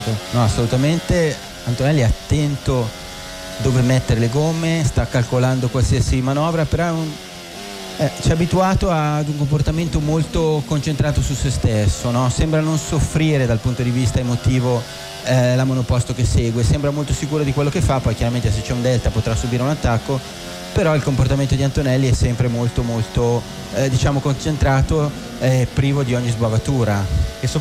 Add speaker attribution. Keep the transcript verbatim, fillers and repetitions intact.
Speaker 1: No, assolutamente. Antonelli è attento dove mettere le gomme, sta calcolando qualsiasi manovra, però è un, eh, ci è abituato ad un comportamento molto concentrato su se stesso, no? Sembra non soffrire dal punto di vista emotivo eh, la monoposto che segue, sembra molto sicuro di quello che fa, poi chiaramente se c'è un delta potrà subire un attacco, però il comportamento di Antonelli è sempre molto molto eh, diciamo concentrato, eh, privo di ogni sbavatura.
Speaker 2: E